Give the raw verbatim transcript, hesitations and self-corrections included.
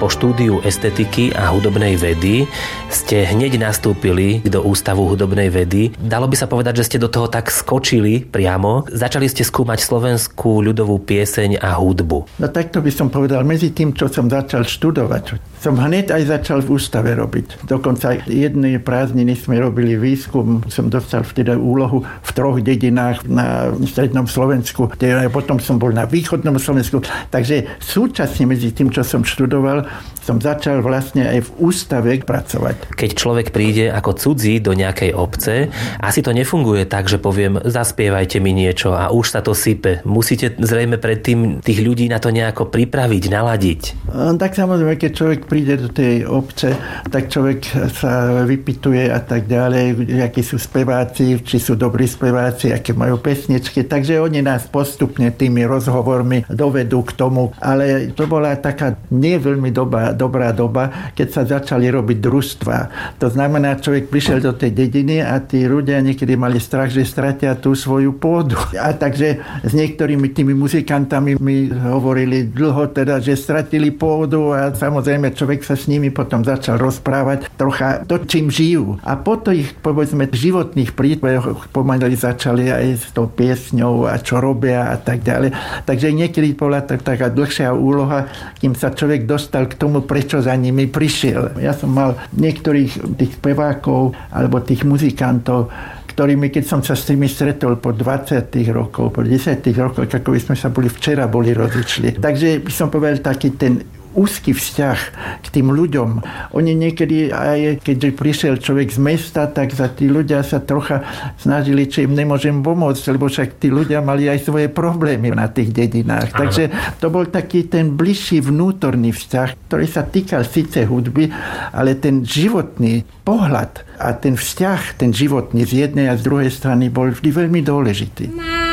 Po štúdiu estetiky a hudobnej vedy ste hneď nastúpili do Ústavu hudobnej vedy. Dalo by sa povedať, že ste do toho tak skočili priamo. Začali ste skúmať slovenskú ľudovú pieseň a hudbu. No takto by som povedal, medzi tým, čo som začal študovať, som hneď aj začal v ústave robiť. Dokonca jednej prázdniny sme robili výskum, som dostal vtedy úlohu v troch dedinách na strednom Slovensku, potom som bol na východnom Slovensku. Takže súčasne medzi tým, čo som študoval, som začal vlastne aj v ústave pracovať. Keď človek príde ako cudzí do nejakej obce, asi to nefunguje tak, že poviem, zaspievajte mi niečo a už sa to sype. Musíte zrejme predtým tých ľudí na to nejako pripraviť, naladiť. Tak samozrejme, keď človek príde do tej obce, tak človek sa vypytuje a tak ďalej, akí sú speváci, či sú dobrí speváci, aké majú pesničky. Takže oni nás postupne tými rozhovormi dovedú k tomu. Ale to bola taká nie veľmi dobrá dobrá doba, keď sa začali robiť družstva. To znamená, človek prišiel do tej dediny a tí ľudia niekedy mali strach, že stratia tú svoju pôdu. A takže s niektorými tými muzikantami mi hovorili dlho teda, že stratili pôdu a samozrejme človek sa s nimi potom začal rozprávať trocha to, čím žijú. A po tých, povedzme, životných príbehoch pomaly začali aj s tou piesňou a čo robia a tak ďalej. Takže niekedy bola tak, taká dlhšia úloha, kým sa človek dostal k tomu, prečo za nimi prišiel. Ja som mal niektorých tých spevákov alebo tých muzikantov, ktorými, keď som sa s tými stretol po dvadsiatich rokov, po desiatich rokoch, ako by sme sa boli včera boli rozličili. Takže by som povedal taký ten úzky vzťah k tým ľuďom. Oni niekedy, aj keď prišiel človek z mesta, tak za tí ľudia sa trocha snažili, či im nemôžem pomôcť, lebo však tí ľudia mali aj svoje problémy na tých dedinách. Aha. Takže to bol taký ten bližší vnútorný vzťah, ktorý sa týkal síce hudby, ale ten životný pohľad a ten vzťah, ten životný z jednej a z druhej strany bol vždy veľmi dôležitý.